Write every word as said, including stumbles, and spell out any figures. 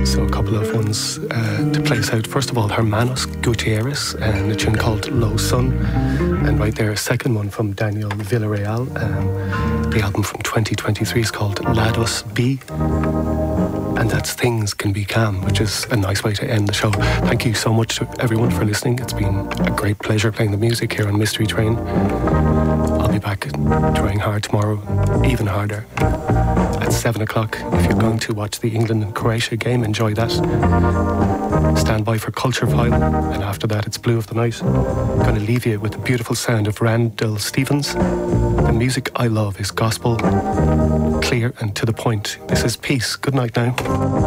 So a couple of ones uh, to play us out. First of all, Hermanos Gutierrez and a tune called Low Sun. And right there, a second one from Daniel Villarreal. Um, the album from twenty twenty-three is called Lados B. And that's Things Can Be Calm, which is a nice way to end the show. Thank you so much to everyone for listening. It's been a great pleasure playing the music here on Mystery Train. I'll be back trying hard tomorrow, even harder, at seven o'clock. If you're going to watch the England and Croatia game, enjoy that. Stand by for Culture File, and after that it's Blue of the Night. I'm going to leave you with the beautiful sound of Randall Stevens. The music I love is gospel, clear and to the point. This is Peace. Good night now.